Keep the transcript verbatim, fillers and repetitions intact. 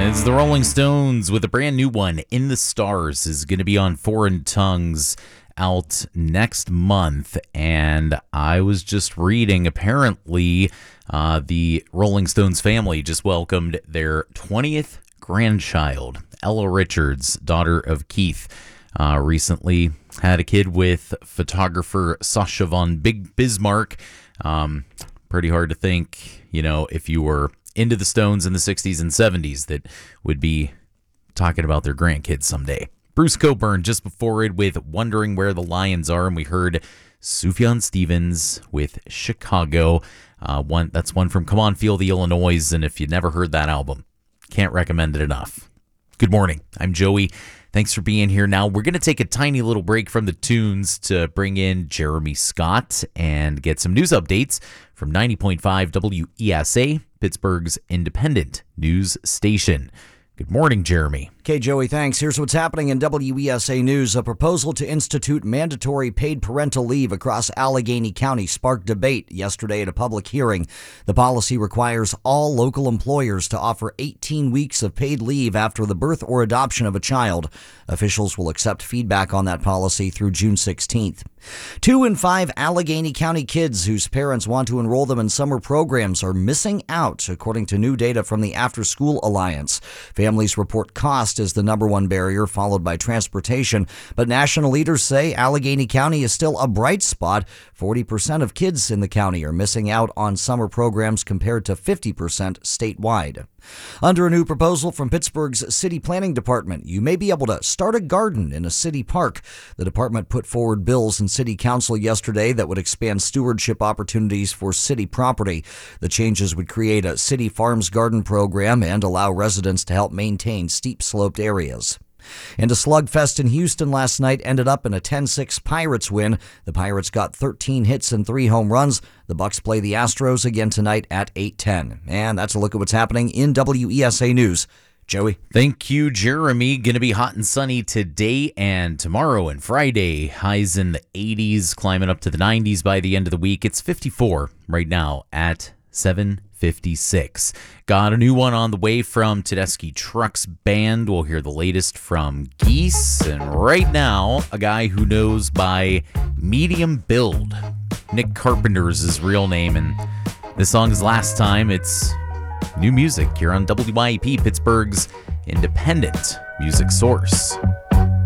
It's the Rolling Stones with a brand new one, In the Stars, is going to be on Foreign Tongues out next month. And I was just reading, apparently, uh, the Rolling Stones family just welcomed their twentieth grandchild. Ella Richards, daughter of Keith, uh, recently had a kid with photographer Sasha von Big Bismarck. Um, pretty hard to think, you know, if you were into the Stones in the sixties and seventies, that would be talking about their grandkids someday. Bruce Cockburn just before it with Wondering Where the Lions Are, and we heard Sufjan Stevens with Chicago. Uh, one That's one from Come On Feel the Illinois, and if you've never heard that album, can't recommend it enough. Good morning. I'm Joey. Thanks for being here. Now, we're going to take a tiny little break from the tunes to bring in Jeremy Scott and get some news updates from ninety point five W E S A, Pittsburgh's independent news station. Good morning, Jeremy. Okay, Joey, thanks. Here's what's happening in W E S A News. A proposal to institute mandatory paid parental leave across Allegheny County sparked debate yesterday at a public hearing. The policy requires all local employers to offer eighteen weeks of paid leave after the birth or adoption of a child. Officials will accept feedback on that policy through June sixteenth. Two in five Allegheny County kids whose parents want to enroll them in summer programs are missing out, according to new data from the After School Alliance. Families report cost as the number one barrier, followed by transportation. But national leaders say Allegheny County is still a bright spot. forty percent of kids in the county are missing out on summer programs compared to fifty percent statewide. Under a new proposal from Pittsburgh's City Planning Department, you may be able to start a garden in a city park. The department put forward bills in City Council yesterday that would expand stewardship opportunities for city property. The changes would create a city farms garden program and allow residents to help maintain steep-sloped areas. And a slugfest in Houston last night ended up in a ten six Pirates win. The Pirates got thirteen hits and three home runs. The Bucks play the Astros again tonight at eight ten. And that's a look at what's happening in W E S A News. Joey. Thank you, Jeremy. Going to be hot and sunny today and tomorrow and Friday. Highs in the eighties, climbing up to the nineties by the end of the week. It's fifty-four right now at seven fifty-six. Got a new one on the way from Tedeschi Trucks Band. We'll hear the latest from Geese. And right now, a guy who knows by medium build. Nick Carpenter is his real name, and this song is Last Time. It's new music here on W Y E P, Pittsburgh's independent music source.